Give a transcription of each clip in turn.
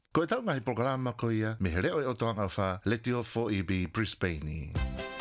Ko e tau ngahi programa ko ia, me he reo e o toanga wha, le tio fo i bi Brisbane.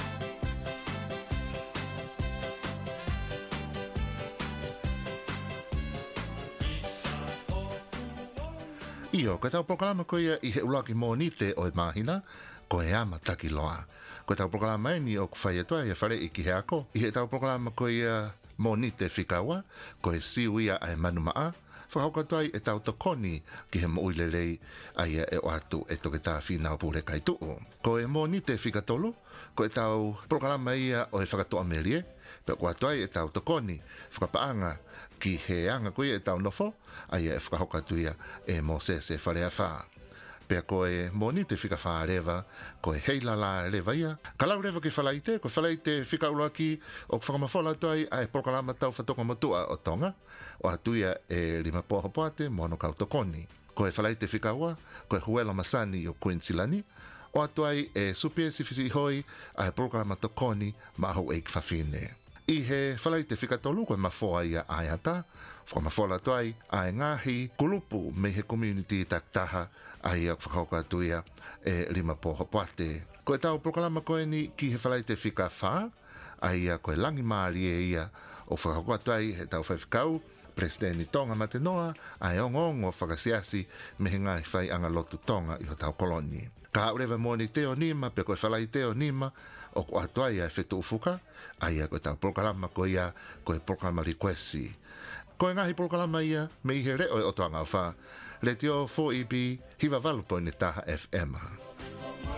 Io, ko e tau programa ko ia i he ulaki mō nite o e mahina, ko e ama taki loa. Ko e tau programa e ni o kuwhai atua i a whare i ki he ako. I he tau programa ko ia mō nite whikaua, ko e siu ia a e manu maa, whakaukatua e tau tokoni ki he mo'uilelei a ia e o atu e toke tā whina o pūre kai tuu. Ko e mō nite whikatolu, ko e tau programa ia o e whakatoa merie, pe ko atuai e tau tokoni, whakapaanga ki he anga koe e tau nofo, a ia e whakaukatua e mō se whare a whaa. Pea koe moni te whika whaarewa, koe heila la rewa ia. Ka lau rewa ki whalaite, koe whalaite whika uruaki o whakamafola tuai a e prokalama tau whatoka matua o tonga, o atuia e lima poha poate mono kau tokoni. Koe whalaite whika ua, koe huela masani o Queensilani, o atuai e supie si fisi hoi a e prokalama tokoni maho e kwhawhine. I he whalaite whikatolu koe mafoa ia aiata, whakamafola tuai a e ngahi kulupu me he community taktaha a ia whakaukatuia e lima poha poate. Ko e tau prokalama koe ni ki he whalaite whika wha, a ia koe langi maari e ia o whakaukatuai he tau whaiwhikau, Presidenti Tonga Matenoa, a e ongongo whakasiasi me he ngai whai anga lotu Tonga i ho tau koloni. Ka haurewa mōni teo nima, pe koe whalai teo nima, o ko atuai a whetu ufuka, a ia koe tau prokalama koe ia, koe prokalama requesti. Koe ngahi prokalama ia, me i he reo e o toanga wha, le tio 4EB, hiwa valupo ni taha FM.